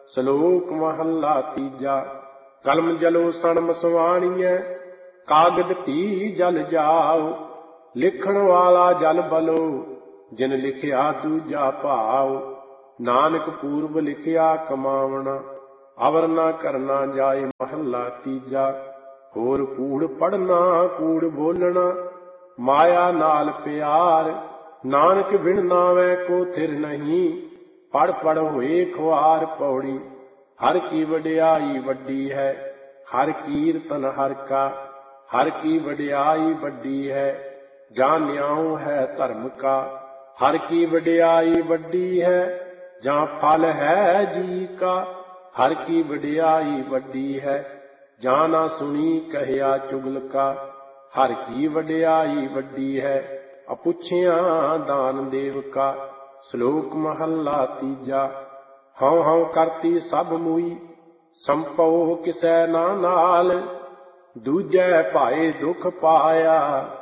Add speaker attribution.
Speaker 1: ਸਲੋਕ ਮਹੱਲਾ ਤੀਜਾ। ਕਲਮ ਜਲੋ ਸਣ ਮਸਵਾਣੀਐ, ਕਾਗਦ ਧੀ ਜਲ ਜਾਉ। ਲਿਖਣ ਵਾਲਾ ਜਲ ਬਲੋ, ਜਿਨ ਲਿਖਿਆ ਦੂਜਾ ਭਾਉ। ਨਾਨਕ ਪੂਰਬ ਲਿਖਿਆ ਕਮਾਵਣਾ, ਅਵਰ ਨਾ ਕਰਨਾ ਜਾਏ ਮਹੱਲਾ ਤੀਜਾ। ਹੋਰ ਕੂੜ ਪੜਨਾ ਕੂੜ ਬੋਲਣਾ, ਮਾਇਆ ਨਾਲ ਪਿਆਰ। ਨਾਨਕ ਬਿਨ ਨਾਵੈ ਕੋ ਥਿਰ ਨਹੀਂ, ਪੜ ਪੜ ਹੋਏ ਖੁਆਰ ਪੌੜੀ। ਹਰ ਕੀ ਵਡਿਆਈ ਵੱਡੀ ਹੈ, ਹਰ ਕੀਰਤਨ ਹਰ ਕਾ। ਹਰ ਕੀ ਵਡਿਆਈ ਵੱਡੀ ਹੈ, ਜਾਂ ਨਿਆਉ ਹੈ ਧਰਮ ਕਾ। ਹਰ ਕੀ ਵਡਿਆਈ ਵੱਡੀ ਹੈ, ਜਾਂ ਫਲ ਹੈ ਜੀ ਕਾ। ਹਰ ਕੀ ਵਡਿਆਈ ਵੱਡੀ ਹੈ, ਜਾਂ ਨਾ ਸੁਣੀ ਕਹਿਆ ਚੁਗਲ ਕਾ। ਹਰ ਕੀ ਵਡਿਆਈ ਵੱਡੀ ਹੈ, ਅਪੁੱਛਿਆ ਦਾਨ ਦੇਵ ਕਾ। ਸਲੋਕ ਮਹੱਲਾ ਤੀਜਾ। ਹਉ ਹਉ ਕਰਤੀ ਸਭ ਮੂਈ, ਸੰਭਉ ਕਿਸੈ ਨਾ ਨਾਲ। ਦੂਜੈ ਭਾਏ ਦੁਖ ਪਾਇਆ,